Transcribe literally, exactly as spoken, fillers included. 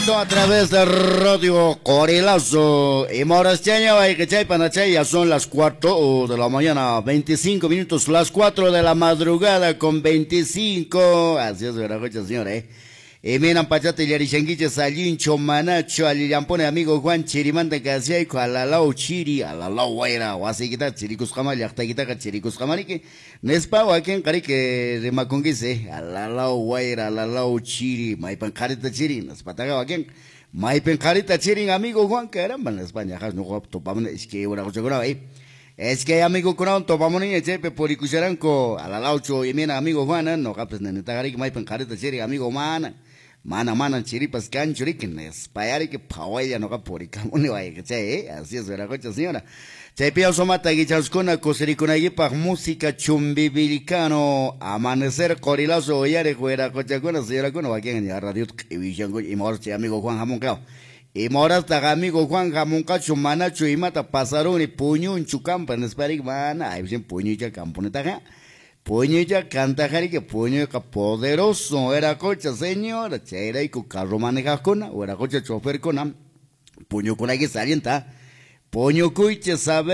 A través de Radio Corilazo y Morasteña, Baikachay, Panachay, ya son las cuatro de la mañana, veinticinco minutos, las cuatro de la madrugada con veinticinco. Así es, verdad, señora, eh. Y miran pachate y arishanguiche salincho manacho alillampone amigo Juan Chirimanta Casiaico a la lao chiri a la lao guaira o así quita chiricus jamal yakta quita chiricus jamaliki nespa o aquí en carique de macunguise a la lao guaira a la lao chiri maipan carita chiri nespataga o aquí maipan carita chiri amigo Juan caramba en España has no topamos es que una cosa grave ahí es que amigo Crown topamos ni chepe por icucharanco a la laucho y mira amigo Juan no capes neta carique maipan carita chiri amigo mana Mana mana chiripas canchurikin espayari que pawaya no caporica muni vaya que che así es verdad cocha señora che pia somata guichaskuna cosiricuna yipa música chumbibilicano amanecer corilazo oyare fuera cocha kuna señora kuna va en la radio y vichango y morche amigo Juan Jamoncao y moras ta amigo Juan Jamoncacho manacho y mata pasaron y puño en chucampa en esparic mana hay bien puño ya camponeta ja Puño ya canta jari que puño que poderoso era coche señora, chera y con carro maneja con, o era coche chofer con, puño con que salienta, puño cuiche sabe